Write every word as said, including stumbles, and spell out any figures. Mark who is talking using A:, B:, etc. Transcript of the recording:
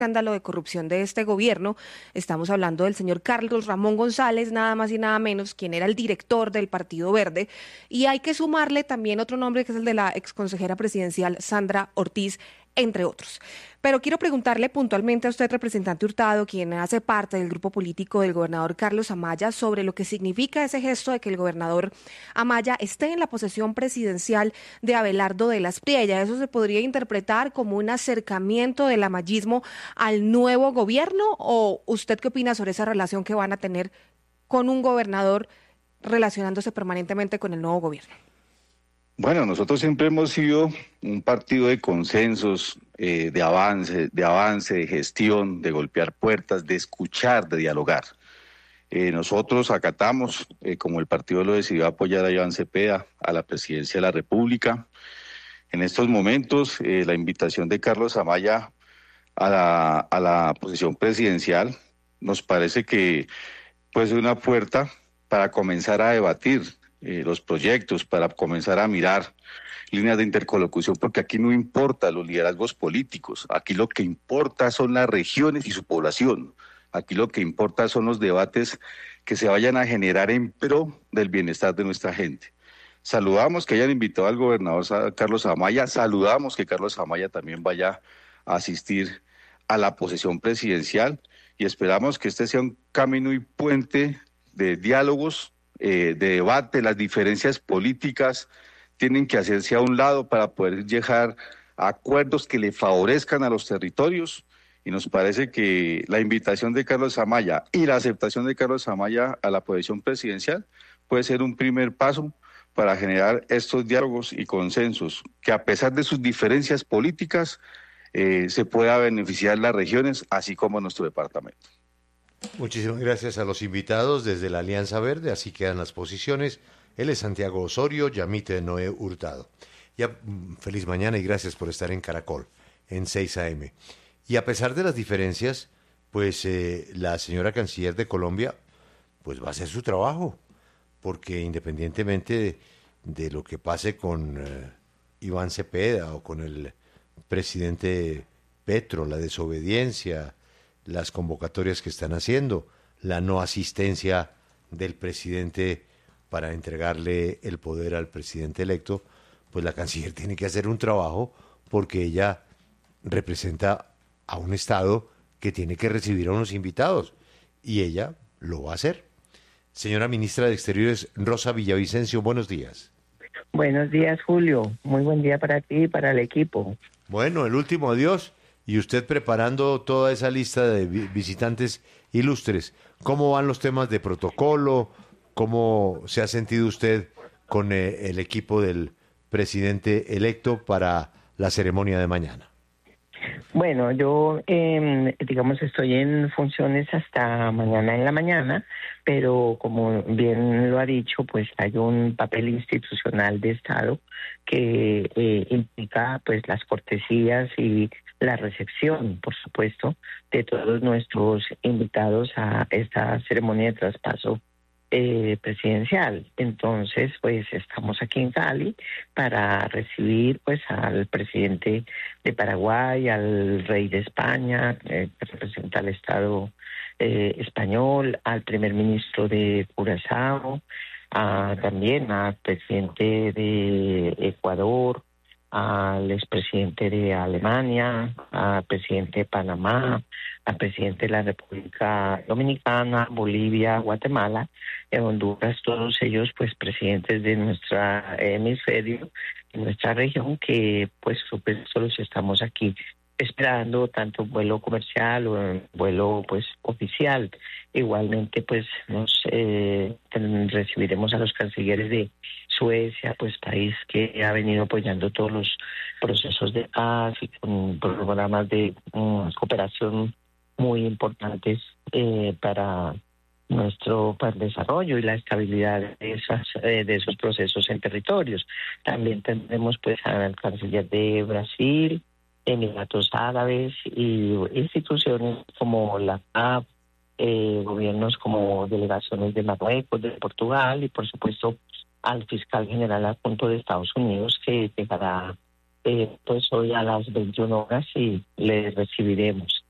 A: escándalo de corrupción de este gobierno. Estamos hablando del señor Carlos Ramón González, nada más y nada menos, quien era el director del Partido Verde. Y hay que sumarle también otro nombre, que es el de la exconsejera presidencial Sandra Ortiz, entre otros. Pero quiero preguntarle puntualmente a usted, representante Hurtado, quien hace parte del grupo político del gobernador Carlos Amaya, sobre lo que significa ese gesto de que el gobernador Amaya esté en la posesión presidencial de Abelardo de las Priella. ¿Eso se podría interpretar como un acercamiento del amayismo al nuevo gobierno? ¿O usted qué opina sobre esa relación que van a tener con un gobernador relacionándose permanentemente con el nuevo gobierno?
B: Bueno, nosotros siempre hemos sido un partido de consensos, eh, de avance, de avance, de gestión, de golpear puertas, de escuchar, de dialogar. Eh, nosotros acatamos, eh, como el partido lo decidió, apoyar a Iván Cepeda a la presidencia de la República. En estos momentos, eh, la invitación de Carlos Amaya a la, a la posición presidencial nos parece que puede ser una puerta para comenzar a debatir Eh, los proyectos, para comenzar a mirar líneas de interlocución, porque aquí no importa los liderazgos políticos, aquí lo que importa son las regiones y su población, aquí lo que importa son los debates que se vayan a generar en pro del bienestar de nuestra gente. Saludamos que hayan invitado al gobernador Carlos Amaya, saludamos que Carlos Amaya también vaya a asistir a la posesión presidencial y esperamos que este sea un camino y puente de diálogos, Eh, de debate. Las diferencias políticas tienen que hacerse a un lado para poder llegar a acuerdos que le favorezcan a los territorios, y nos parece que la invitación de Carlos Amaya y la aceptación de Carlos Amaya a la posición presidencial puede ser un primer paso para generar estos diálogos y consensos que, a pesar de sus diferencias políticas, eh, se pueda beneficiar las regiones así como nuestro departamento.
C: Muchísimas gracias a los invitados desde la Alianza Verde. Así quedan las posiciones. Él es Santiago Osorio, Yamite Noé Hurtado. Ya, feliz mañana y gracias por estar en Caracol, en seis a eme. Y a pesar de las diferencias, pues eh, la señora canciller de Colombia pues va a hacer su trabajo, porque independientemente de, de lo que pase con eh, Iván Cepeda o con el presidente Petro, la desobediencia, las convocatorias que están haciendo, la no asistencia del presidente para entregarle el poder al presidente electo, pues la canciller tiene que hacer un trabajo, porque ella representa a un Estado que tiene que recibir a unos invitados, y ella lo va a hacer. Señora ministra de Exteriores, Rosa Villavicencio, buenos días.
D: Buenos días, Julio. Muy buen día para ti y para el equipo.
C: Bueno, el último adiós. Y usted preparando toda esa lista de visitantes ilustres. ¿Cómo van los temas de protocolo? ¿Cómo se ha sentido usted con eh, el equipo del presidente electo para la ceremonia de mañana?
D: Bueno, yo, eh, digamos, estoy en funciones hasta mañana en la mañana, pero como bien lo ha dicho, pues hay un papel institucional de Estado que eh, implica pues las cortesías y la recepción, por supuesto, de todos nuestros invitados a esta ceremonia de traspaso eh, presidencial. Entonces, pues estamos aquí en Cali para recibir pues al presidente de Paraguay, al rey de España, eh, que representa al Estado eh, español, al primer ministro de Curazao, a, también al presidente de Ecuador, al expresidente de Alemania, al presidente de Panamá, al presidente de la República Dominicana, Bolivia, Guatemala, Honduras, todos ellos pues presidentes de nuestro hemisferio, de nuestra región, que pues los estamos aquí esperando, tanto un vuelo comercial o un vuelo pues oficial. Igualmente pues nos eh, recibiremos a los cancilleres de Suecia, pues país que ha venido apoyando todos los procesos de paz y con programas de um, cooperación muy importantes eh, para nuestro para el desarrollo y la estabilidad de esas eh, de esos procesos en territorios. También tendremos pues al canciller de Brasil, Emiratos Árabes y instituciones como la C A P, eh, gobiernos como delegaciones de Marruecos, de Portugal y por supuesto al fiscal general adjunto de Estados Unidos, que llegará eh, pues hoy a las veintiuna horas y le recibiremos.